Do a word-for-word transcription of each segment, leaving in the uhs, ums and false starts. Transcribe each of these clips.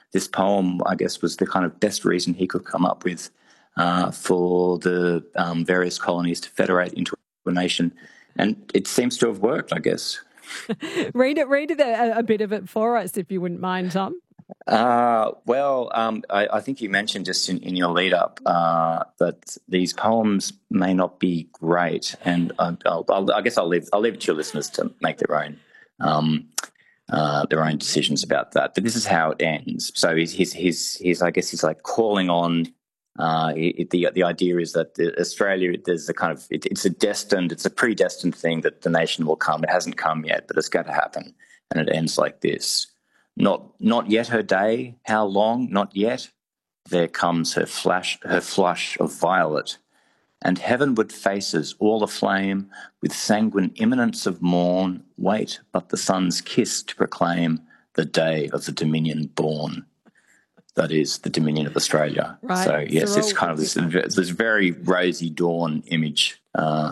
this poem, I guess, was the kind of best reason he could come up with uh, for the um, various colonies to federate into a nation. And it seems to have worked, I guess. read it, read it a, a bit of it for us, if you wouldn't mind, Tom. Uh, well, um, I, I think you mentioned just in, in your lead-up uh, that these poems may not be great, and I, I'll, I'll, I guess I'll leave I'll leave it to your listeners to make their own um, uh, their own decisions about that. But this is how it ends. So he's he's he's, he's I guess he's like calling on. Uh, it, the the idea is that the Australia, there's a kind of it, it's a destined, it's a predestined thing that the nation will come. It hasn't come yet, but it's going to happen, and it ends like this. Not not yet her day, how long? Not yet. There comes her flash, her flush of violet, and heavenward faces all aflame with sanguine imminence of morn. Wait but the sun's kiss to proclaim the day of the Dominion born. That is the Dominion of Australia. Right. So yes, so it's kind of this this very rosy dawn image, uh,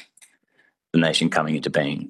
the nation coming into being.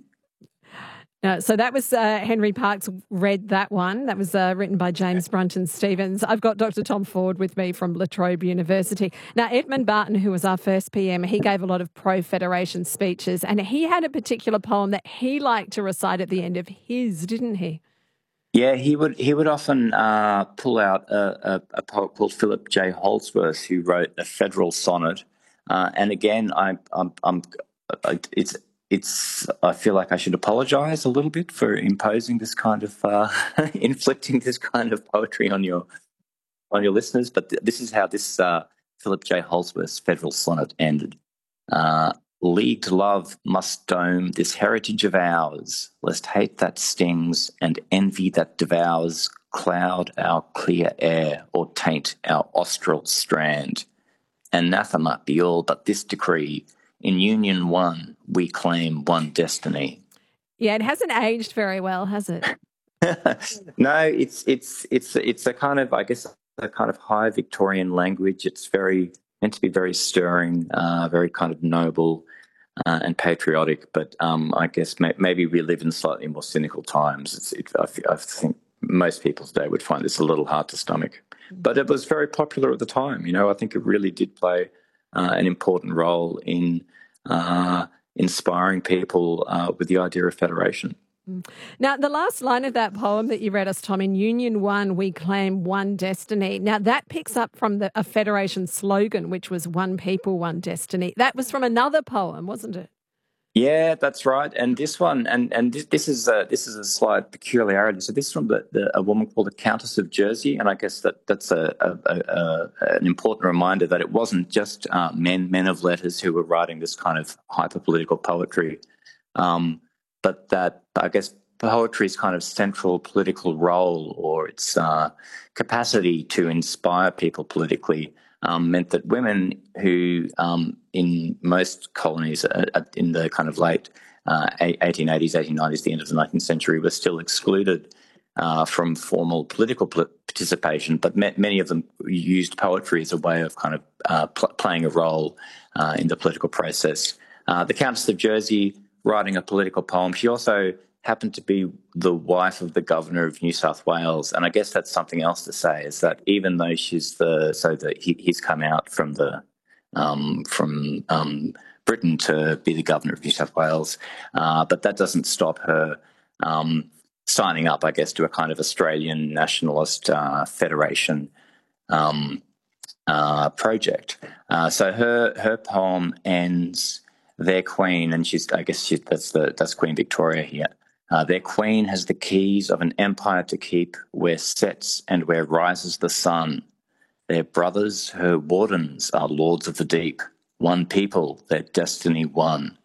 Uh, so that was uh, Henry Parkes read that one. That was uh, written by James Brunton Stevens. I've got Doctor Tom Ford with me from La Trobe University. Now, Edmund Barton, who was our first P M, he gave a lot of pro-Federation speeches, and he had a particular poem that he liked to recite at the end of his, didn't he? Yeah, he would he would often uh, pull out a, a, a poet called Philip J. Holdsworth, who wrote a federal sonnet. Uh, and again, I, I'm, I'm, it's it's. I feel like I should apologise a little bit for imposing this kind of uh, inflicting this kind of poetry on your on your listeners. But th- this is how this uh, Philip J. Holdsworth's federal sonnet ended. Uh, Leagued love must dome this heritage of ours, lest hate that stings and envy that devours cloud our clear air or taint our austral strand. Anathema be all but this decree, in union one we claim one destiny. Yeah, it hasn't aged very well, has it? No, it's it's it's it's a kind of, I guess, a kind of high Victorian language. It's very meant to be very stirring, uh, very kind of noble uh, and patriotic. But um, I guess may, maybe we live in slightly more cynical times. It's, it, I, I think most people today would find this a little hard to stomach. But it was very popular at the time. You know, I think it really did play uh, an important role in uh, inspiring people uh, with the idea of federation. Now, the last line of that poem that you read us, Tom, in Union One, we claim one destiny. Now, that picks up from the, a Federation slogan, which was one people, one destiny. That was from another poem, wasn't it? Yeah, that's right. And this one, and and this, this is a, this is a slight peculiarity. So this is from the, the, a woman called the Countess of Jersey, and I guess that that's a, a, a, a an important reminder that it wasn't just uh, men men of letters who were writing this kind of hyper political poetry, um, but that I guess poetry's kind of central political role or its uh, capacity to inspire people politically Um, meant that women who, um, in most colonies uh, in the kind of late uh, eighteen eighties, eighteen nineties, the end of the nineteenth century, were still excluded uh, from formal political participation, but ma- many of them used poetry as a way of kind of uh, pl- playing a role uh, in the political process. Uh, the Countess of Jersey, writing a political poem, she also happened to be the wife of the governor of New South Wales. And I guess that's something else to say, is that even though she's the, so that he, he's come out from the, um, from um, Britain to be the governor of New South Wales, uh, but that doesn't stop her um, signing up, I guess, to a kind of Australian nationalist uh, federation um, uh, project. Uh, so her, her poem ends, their queen, and she's, I guess she, that's the, that's Queen Victoria here. Uh, their queen has the keys of an empire to keep where sets and where rises the sun. Their brothers, her wardens, are lords of the deep. One people, their destiny one.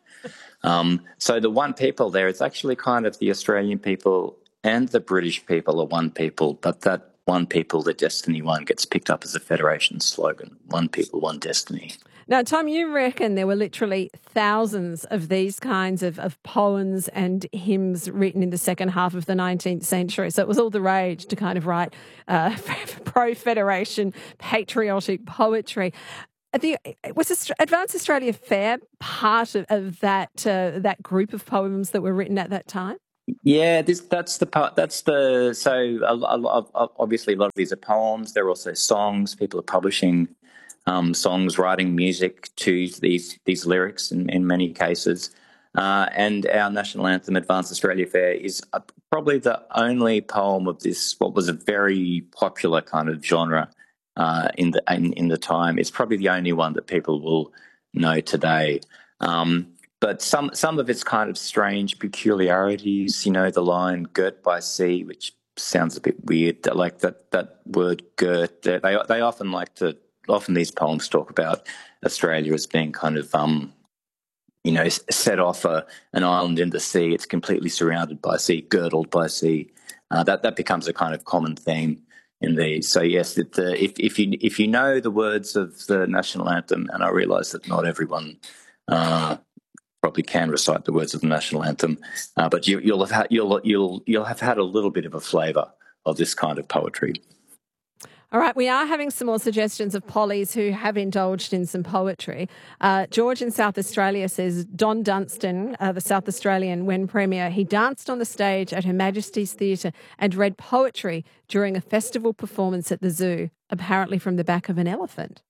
Um, so the one people there is actually kind of the Australian people and the British people are one people, but that one people, their destiny one gets picked up as a federation slogan. One people, one destiny. Now, Tom, you reckon there were literally thousands of these kinds of, of poems and hymns written in the second half of the nineteenth century. So it was all the rage to kind of write uh, pro-Federation, patriotic poetry. The, was Advance Australia Fair part of, of that uh, that group of poems that were written at that time? Yeah, this that's the part. That's the so a, a lot of, obviously a lot of these are poems. They're also songs. People are publishing um, songs, writing music to these these lyrics in, in many cases. Uh, and our national anthem, "Advance Australia Fair," is uh, probably the only poem of this what was a very popular kind of genre uh, in the in, in the time. It's probably the only one that people will know today. Um, but some some of its kind of strange peculiarities, you know, the line "girt by sea," which sounds a bit weird. That like that that word "girt," they they often like to often these poems talk about Australia as being kind of um, you know, set off a, an island in the sea. It's completely surrounded by sea, girdled by sea. Uh, that that becomes a kind of common theme in these. So yes, it, the, if if you if you know the words of the national anthem, and I realise that not everyone uh, probably can recite the words of the national anthem, uh, but you, you'll have had, you'll you'll you'll have had a little bit of a flavour of this kind of poetry. All right, we are having some more suggestions of Pollies who have indulged in some poetry. Uh, George in South Australia says Don Dunstan, uh, the South Australian, when Premier, he danced on the stage at Her Majesty's Theatre and read poetry during a festival performance at the zoo, apparently from the back of an elephant.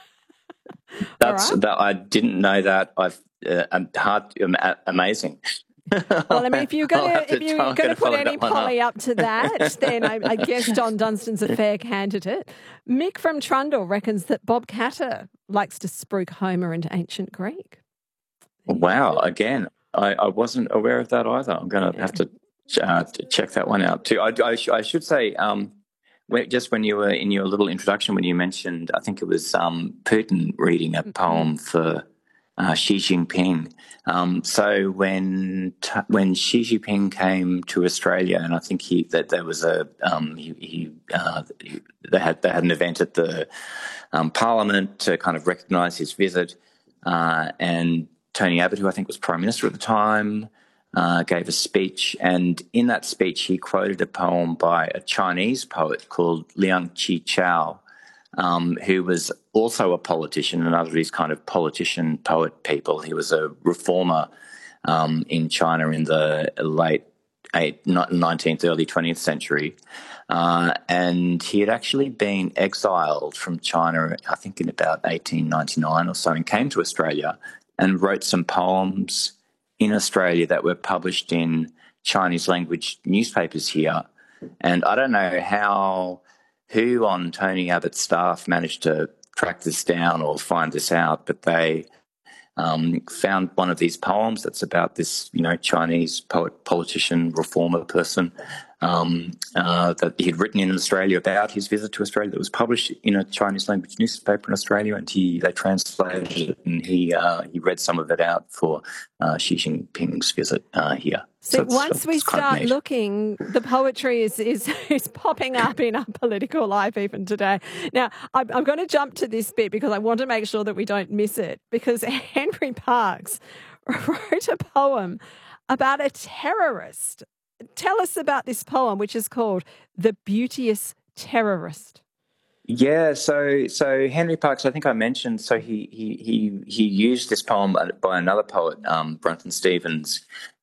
That's right. that. I didn't know that. I've uh, hard, um, amazing. Well, I mean, if you're going to if you're going to put any Polly up. up to that, then I, I guess Don Dunstan's a fair candidate. Mick from Trundle reckons that Bob Catter likes to spruik Homer into ancient Greek. Wow! Again, I, I wasn't aware of that either. I'm going to yeah. have to, uh, to check that one out too. I, I, sh- I should say, um, when, just when you were in your little introduction, when you mentioned, I think it was um, Putin reading a poem for uh, Xi Jinping. Um, so when t- when Xi Jinping came to Australia, and I think he that there was a um, he, he uh, they had they had an event at the um, Parliament to kind of recognise his visit, uh, and Tony Abbott, who I think was Prime Minister at the time, uh, gave a speech, and in that speech he quoted a poem by a Chinese poet called Liang Qi-chao, um, who was also a politician, another of these kind of politician poet people. He was a reformer um, in China in the late nineteenth, early twentieth century. Uh, and he had actually been exiled from China, I think in about eighteen ninety-nine or so, and came to Australia and wrote some poems in Australia that were published in Chinese language newspapers here. And I don't know how, who on Tony Abbott's staff managed to track this down or find this out, but they um, found one of these poems that's about this, you know, Chinese poet, politician, reformer person um, uh, that he had written in Australia about his visit to Australia, that was published in a Chinese language newspaper in Australia, and he they translated it, and he uh, he read some of it out for uh, Xi Jinping's visit uh, here. So, so once we start looking, the poetry is, is is popping up in our political life even today. Now, I'm, I'm going to jump to this bit because I want to make sure that we don't miss it, because Henry Parkes wrote a poem about a terrorist. Tell us about this poem, which is called "The Beauteous Terrorist." Yeah, so so Henry Parkes, I think I mentioned, so he he he he used this poem by another poet, um, Brunton Stevens,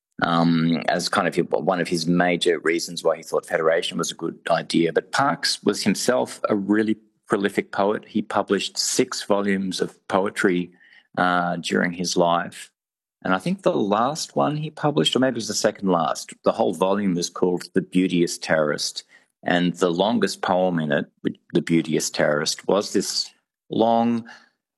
um, as kind of one of his major reasons why he thought federation was a good idea. But Parkes was himself a really prolific poet. He published six volumes of poetry uh, during his life. And I think the last one he published, or maybe it was the second last, the whole volume is called The Beauteous Terrorist. And the longest poem in it, The Beauteous Terrorist, was this long,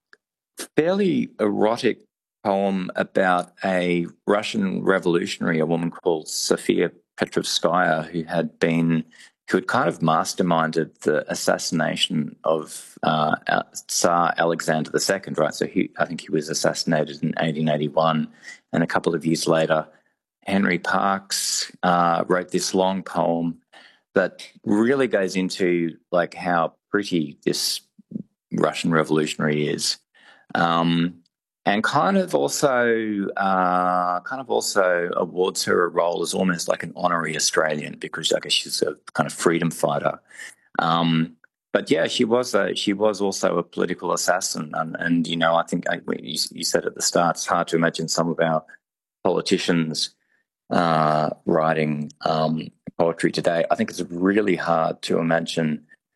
fairly erotic poem about a Russian revolutionary, a woman called Sofia Petrovskaya, who had been, who had kind of masterminded the assassination of uh, Tsar Alexander the Second, right? So he, I think he was assassinated in eighteen eighty-one, and a couple of years later, Henry Parkes uh, wrote this long poem that really goes into like how pretty this Russian revolutionary is, um, and kind of also uh, kind of also awards her a role as almost like an honorary Australian, because I guess she's a kind of freedom fighter. Um, but yeah, she was a, she was also a political assassin, and, and you know, I think I, you, you said at the start, it's hard to imagine some of our politicians uh, writing um, poetry today, I think it's really hard to imagine